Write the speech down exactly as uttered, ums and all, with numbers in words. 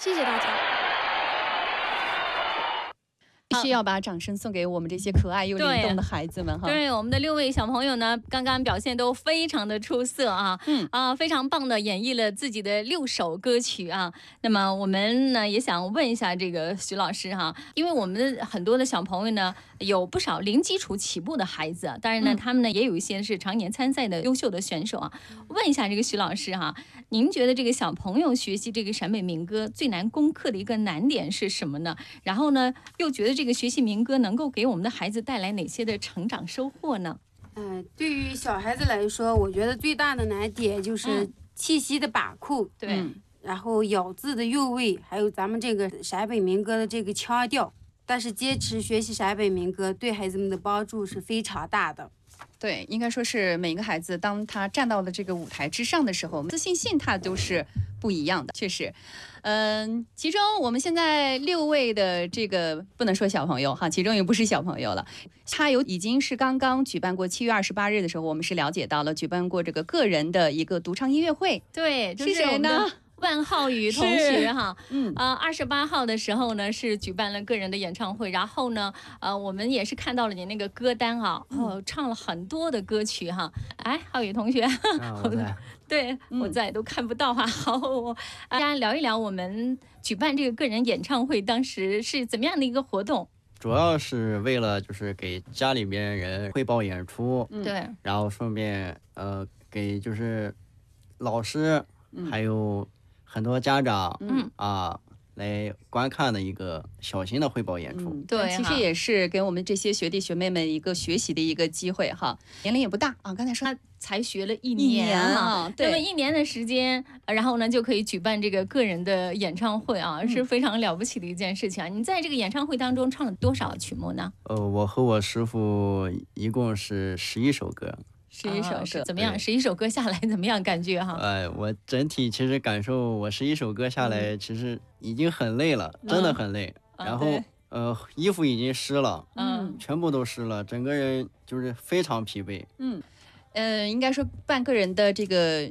谢谢大家。 必须要把掌声送给我们这些可爱又灵动的孩子们哈！ 对，我们的六位小朋友呢，刚刚表现都非常的出色啊，嗯啊，非常棒的演绎了自己的六首歌曲啊。那么我们呢也想问一下这个徐老师哈，因为我们的很多的小朋友呢有不少零基础起步的孩子，当然呢、嗯、他们呢也有一些是常年参赛的优秀的选手啊。问一下这个徐老师哈，您觉得这个小朋友学习这个陕北民歌最难攻克的一个难点是什么呢？然后呢又觉得这个学习民歌能够给我们的孩子带来哪些的成长收获呢？ 嗯、呃，对于小孩子来说，我觉得最大的难点就是气息的把控， 对、嗯， 然后咬字的韵味，还有咱们这个陕北民歌的这个腔调。但是坚持学习陕北民歌对孩子们的帮助是非常大的。 对，应该说是每个孩子当他站到了这个舞台之上的时候，自信心他都是不一样的，确实。嗯，其中我们现在六位的这个不能说小朋友哈，其中也不是小朋友了，他有已经是刚刚举办过七月二十八日的时候，我们是了解到了举办过这个个人的一个独唱音乐会。 对， 是谁呢？ 万浩宇同学哈，嗯啊，二十八号的时候呢是举办了个人的演唱会，然后呢，呃，我们也是看到了你那个歌单啊，哦，唱了很多的歌曲哈。哎，浩宇同学，啊、 我在对、嗯、我在都看不到哈。好，大家聊一聊我们举办这个个人演唱会当时是怎么样的一个活动？ 主要是为了就是给家里边人汇报演出， 嗯、对， 然后顺便呃给就是老师、嗯、还有。很多家长，嗯啊，来观看的一个小型的汇报演出， 嗯、对，其实也是给我们这些学弟学妹们一个学习的一个机会哈。年龄也不大啊，刚才说他才学了一年啊，对，那么一年的时间，然后呢就可以举办这个个人的演唱会啊，嗯、是非常了不起的一件事情啊。你在这个演唱会当中唱了多少曲目呢？ 呃，我和我师傅一共是十一首歌。 十一首歌、啊、怎么样？十一首歌下来怎么样？感觉哈？ 哎，我整体其实感受，我十一首歌下来，其实已经很累了，嗯、真的很累。嗯、然后、啊、呃，衣服已经湿了，嗯，全部都湿了，整个人就是非常疲惫。 嗯。呃，应该说办个人的这个